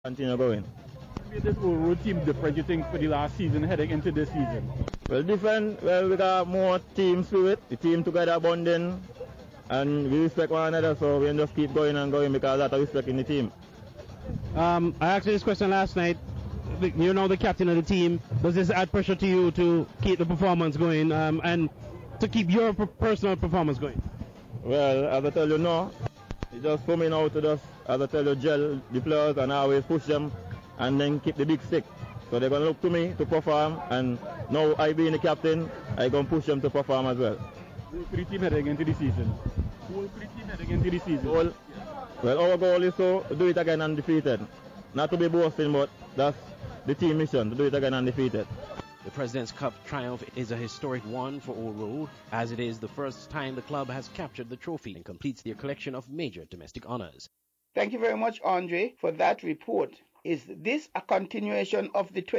continue going. Made this overall team different, you think, for the last season heading into this season? Well, different. Well, we got more team spirit, the team together bonding, and we respect one another, so we just keep going and going because of that respect in the team. I asked you this question last night. You know the captain of the team. Does this add pressure to you to keep the performance going and to keep your personal performance going? Well, as I tell you, no. It's just for me now to just, as I tell you, gel the players and always push them and then keep the big stick. So they're going to look to me to perform, and now I being the captain, I going to push them to perform as well. Goal for the team heading into the season. Goal for the team heading into the season. Goal? Well, our goal is to do it again undefeated. Not to be boasting, but that's the team mission, to do it again undefeated. The President's Cup triumph is a historic one for Old Road, as it is the first time the club has captured the trophy and completes their collection of major domestic honours. Thank you very much, Andre, for that report. Is this a continuation of the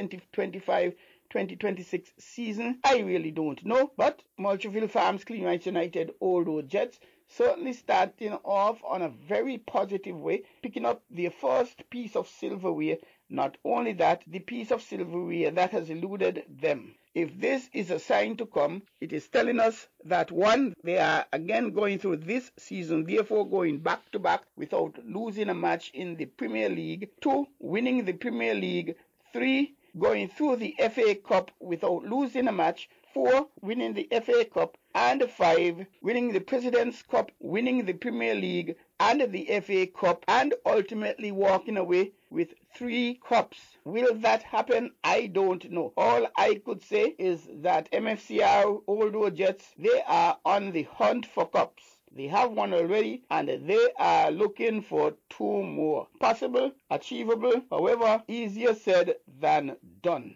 2025-2026 season? I really don't know, but Multreville Farms Clean Rights United Old Road Jets certainly starting off on a very positive way, picking up their first piece of silverware. Not only that, the piece of silverware that has eluded them. If this is a sign to come, it is telling us that one, they are again going through this season, therefore going back to back without losing a match in the Premier League. 2, winning the Premier League. 3, going through the FA Cup without losing a match. 4, winning the FA Cup. And 5, winning the President's Cup, winning the Premier League and the FA Cup, and ultimately walking away with 3 cups. Will that happen? I don't know. All I could say is that MFCR Old Road Jets, they are on the hunt for cups. They have one already, and they are looking for 2 more. Possible, achievable, however, easier said than done.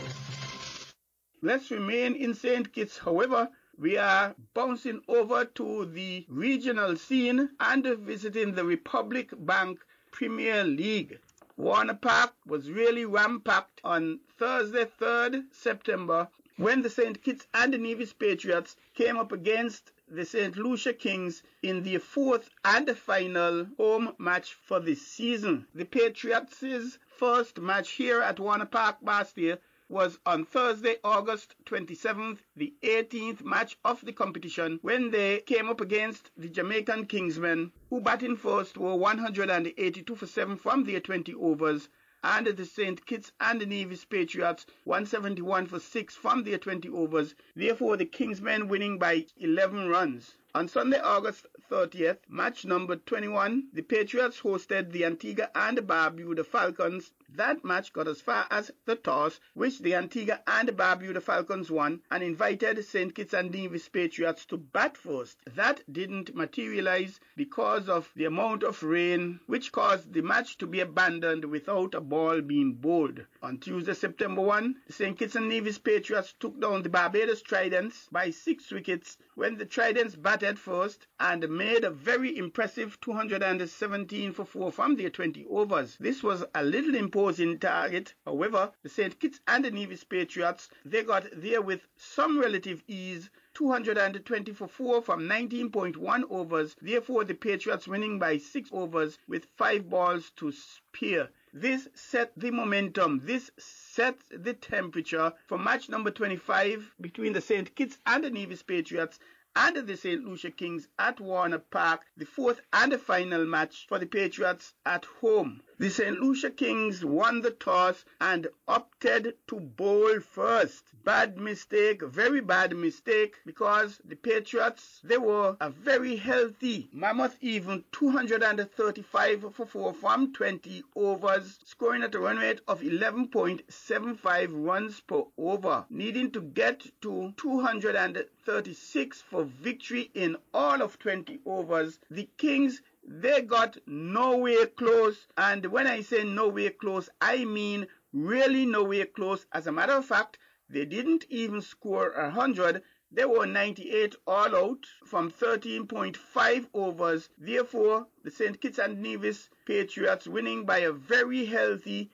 Let's remain in St. Kitts, however. We are bouncing over to the regional scene and visiting the Republic Bank Premier League. Warner Park was really ram-packed on Thursday, 3rd September, when the St. Kitts and Nevis Patriots came up against the St. Lucia Kings in their 4th and final home match for this season. The Patriots' first match here at Warner Park last year was on Thursday, August 27th, the 18th match of the competition, when they came up against the Jamaican Kingsmen, who batting first were 182 for 7 from their 20 overs, and the St. Kitts and Nevis Patriots 171 for 6 from their 20 overs, therefore the Kingsmen winning by 11 runs. On Sunday, August 30th, match number 21, the Patriots hosted the Antigua and Barbuda Falcons. That match got as far as the toss, which the Antigua and Barbuda Falcons won, and invited St. Kitts and Nevis Patriots to bat first. That didn't materialize because of the amount of rain, which caused the match to be abandoned without a ball being bowled. On Tuesday, September 1, the St. Kitts and Nevis Patriots took down the Barbados Tridents by 6 wickets when the Tridents batted first and made a very impressive 217 for 4 from their 20 overs. This was a little imposing target. However, the St. Kitts and the Nevis Patriots, they got there with some relative ease, 220 for 4 from 19.1 overs. Therefore, the Patriots winning by 6 overs with 5 balls to spare. This set the momentum. This set the temperature for match number 25 between the St. Kitts and the Nevis Patriots and the St. Lucia Kings at Warner Park, the 4th and final match for the Patriots at home. The St. Lucia Kings won the toss and opted to bowl first. Bad mistake, very bad mistake, because the Patriots, they were a very healthy mammoth, even 235 for 4 from 20 overs, scoring at a run rate of 11.75 runs per over, needing to get to 236 for victory in all of 20 overs. The Kings, they got nowhere close, and when I say nowhere close, I mean really nowhere close. As a matter of fact, they didn't even score 100. They were 98 all out from 13.5 overs. Therefore, the St. Kitts and Nevis Patriots winning by a very healthy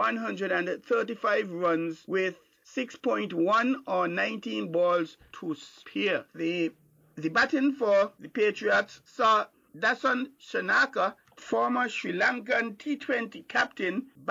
135 runs with 6.1 or 19 balls to spare. The batting for the Patriots saw Dasun Shanaka, former Sri Lankan T20 captain,